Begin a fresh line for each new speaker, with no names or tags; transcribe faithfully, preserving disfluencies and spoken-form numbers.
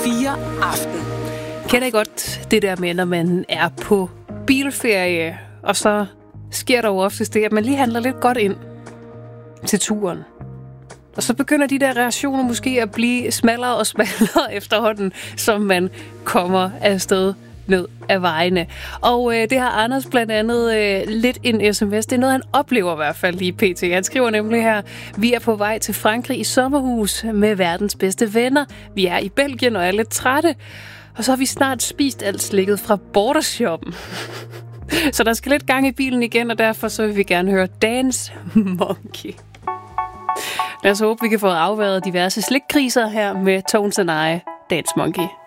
fire Aften.
Kender I godt det der med, når man er på bilferie, og så sker der jo oftest det, at man lige handler lidt godt ind til turen. Og så begynder de der reaktioner måske at blive smallere og smallere efterhånden, som man kommer afsted ned af vejene. Og øh, det har Anders blandt andet øh, lidt en sms. Det er noget, han oplever i hvert fald lige pt. Han skriver nemlig her: vi er på vej til Frankrig i sommerhus med verdens bedste venner. Vi er i Belgien og er lidt trætte. Og så har vi snart spist alt slikket fra Bordershoppen. Så der skal lidt gang i bilen igen, og derfor så vil vi gerne høre Dance Monkey. Lad os håbe, vi kan få afværet diverse slikkriser her med Tones and I, Dance Monkey.